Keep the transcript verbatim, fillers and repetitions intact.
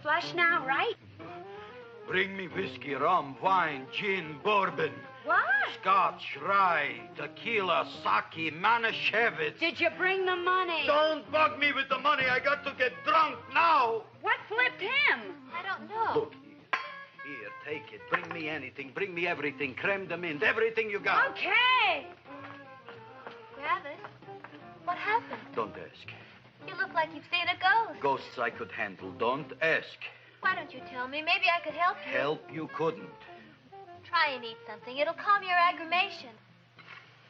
flush now, right? Bring me whiskey, rum, wine, gin, bourbon. What? Scotch, rye, tequila, sake, Manischewitz. Did you bring the money? Don't bug me with the money. I got to get drunk now. What flipped him? I don't know. Look, here, here, take it. Bring me anything. Bring me everything. Creme de mint, everything you got. Okay. Gravis, what happened? Don't ask. You look like you've seen a ghost. Ghosts I could handle. Don't ask. Why don't you tell me? Maybe I could help you. Help you couldn't. Try and eat something. It'll calm your aggravation.